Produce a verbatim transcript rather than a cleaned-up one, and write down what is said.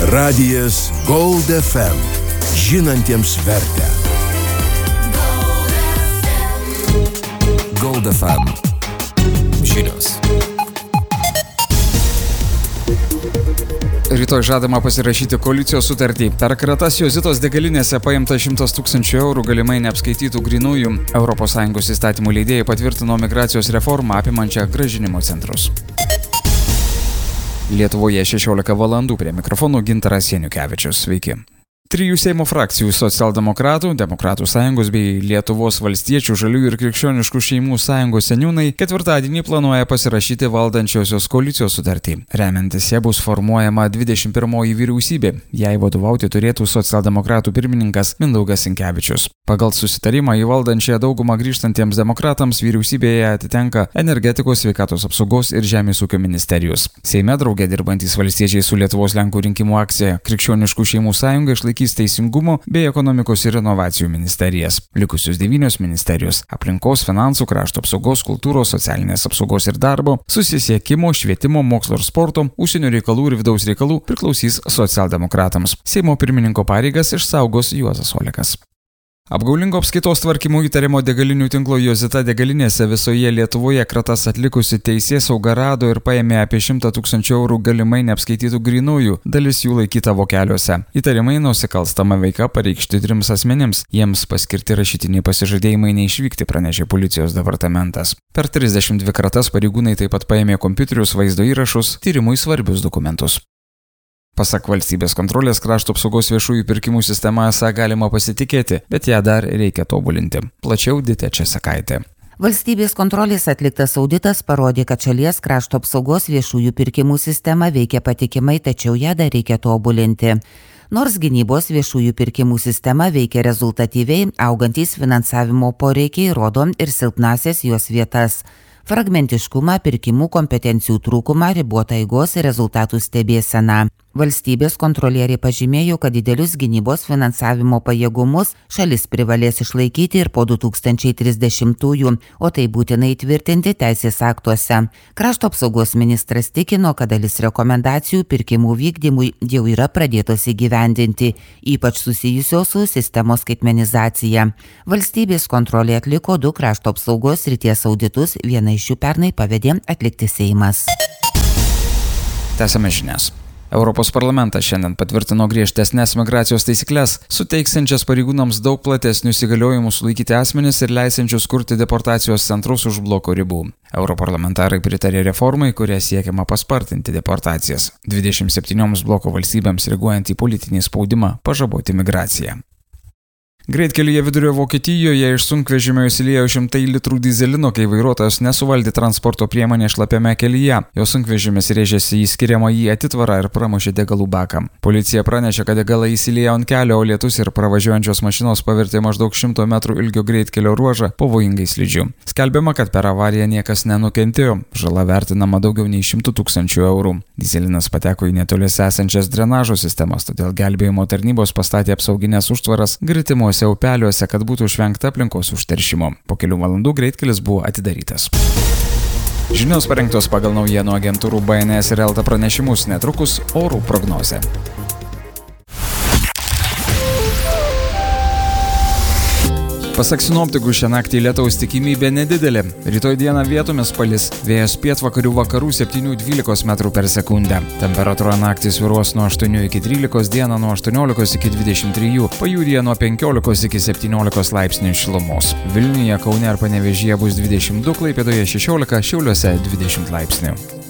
Radijas Gold F M. Žinantiems vertę. Gold F M. Žinios. Rytoj žadama pasirašyti koalicijos sutartį. Per kratas Jozitos degalinėse paimta šimtas tūkstančių eurų galimai neapskaitytų grynųjų. Europos Sąjungos įstatymų leidėjai patvirtino migracijos reformą apimančią grąžinimo centrus. Lietuvoje šešiolika valandų, prie mikrofonų Gintaras Janiukevičius. Sveiki. Trijų Seimo frakcijų – Socialdemokratų, Demokratų sąjungos bei Lietuvos valstiečių, žaliųjų ir krikščioniškų šeimų sąjungos seniūnai ketvirtadienį planuoja pasirašyti valdančiosios koalicijos sutartį. Remiantis ją bus formuojama dvidešimt pirmoji vyriausybė. Jai vadovauti turėtų Socialdemokratų pirmininkas Mindaugas Sinkevičius. Pagal susitarimą į valdančiąją daugumą grįžtantiems demokratams vyriausybėje atitenka energetikos, sveikatos apsaugos ir žemės ūkio ministerijos. Seime drauge dirbantys valstiečiai su Lietuvos Lenkų rinkimų akcija Krikščioniškų šeimų sąjunga išlaikys teisingumo bei ekonomikos ir inovacijų ministerijas. Likusius devynios ministerijos – aplinkos, finansų, krašto apsaugos, kultūros, socialinės apsaugos ir darbo, susisiekimo, švietimo, mokslo ir sporto, užsienio reikalų ir vidaus reikalų – priklausys socialdemokratams. Seimo pirmininko pareigas išsaugos Juozas Olekas. Apgaulingo apskaitos tvarkymo įtariamo degalinių tinklo Jozita degalinėse visoje Lietuvoje kratas atlikusi teisėsauga rado ir paėmė apie šimtą tūkstančių eurų galimai neapskaitytų grynųjų, dalis jų laikyta vokeliuose. Įtarimai nusikalstama veika pareikšti trims asmenims, jiems paskirti rašytiniai pasižadėjimai neišvykti, pranešė policijos departamentas. Per trisdešimt dvi kratas pareigūnai taip pat paėmė kompiuterius, vaizdo įrašus, tyrimui svarbius dokumentus. Pasak valstybės kontrolės, krašto apsaugos viešųjų pirkimų sistema esą galima pasitikėti, bet ją dar reikia tobulinti. Plačiau Ditė Česakaitė. Valstybės kontrolės atliktas auditas parodė, kad šalies krašto apsaugos viešųjų pirkimų sistema veikia patikimai, tačiau ją dar reikia tobulinti. Nors gynybos viešųjų pirkimų sistema veikia rezultatyviai, augantys finansavimo poreikiai rodo ir silpnasias jos vietas. Fragmentiškumą, pirkimų kompetencijų trūkumą, ribotą eigos ir rezultatų stebėseną. Valstybės kontrolieriai pažymėjo, kad didelius gynybos finansavimo pajėgumus šalis privalės išlaikyti ir po du tūkstančiai trisdešimtųjų, o tai būtinai įtvirtinti teisės aktuose. Krašto apsaugos ministras tikino, kad dalis rekomendacijų pirkimų vykdymui jau yra pradėtos įgyvendinti, ypač susijusios su sistemos skaitmenizacija. Valstybės kontrolė atliko du krašto apsaugos srities auditus, vieną iš jų pernai pavedė atlikti Seimas. Tęsiame žinias. Europos parlamentas šiandien patvirtino griežtesnės migracijos taisyklės, suteiksiančias pareigūnams daug platesnius įgaliojimus sulaikyti asmenis ir leisiančius kurti deportacijos centrus už bloko ribų. Europarlamentarai pritarė reformai, kuria siekiama paspartinti deportacijas. dvidešimt septynioms bloko valstybėms reaguojant į politinį spaudimą pažaboti migraciją. Greitkelyje vidurio Vokietijoje iš sunkvežimio įsiliejo šimtai litrų dyzelino, kai vairuotojas nesuvaldė transporto priemonę šlapiame kelyje. Jo sunkvežimis rėžėsi į skiriamą jį atitvarą ir pramušė degalų baką. Policija pranešė, kad degalai įsiliejo ant kelio, o lietus ir pravažiuojančios mašinos pavertė maždaug šimto metrų ilgio greitkelio ruožą pavojingai slidžiu. Skelbiama, kad per avariją niekas nenukentėjo. Žala vertinama daugiau nei šimtų tūkstančių eurų. Dyzelinas pateko į netoliese esančias drenažo sistemas, todėl gelbėjimo tarnybos pastatė apsauginės užtvaras gritimuose upeliuose, kad būtų išvengta aplinkos užteršimo. Po kelių valandų greitkelis buvo atidarytas. Žinios parengtos pagal naujienų agentūrų B N S ir Elta pranešimus, netrukus orų prognozė. Pasak sinoptikų, šią naktį lietaus tikimybė nedidelė. Rytoj dieną vietomis palis, vėjas pietvakarių vakarų septynių dvylikos metrų per sekundę. Temperatūra naktį svyruos nuo aštuonių iki trylikos, dieną nuo aštuoniolikos iki dvidešimt trijų, pajūryje nuo penkiolikos iki septyniolikos laipsnių šilumos. Vilniuje, Kaune ir Panevėžyje bus dvidešimt du, Klaipėdoje šešiolika, Šiauliuose dvidešimt laipsnių.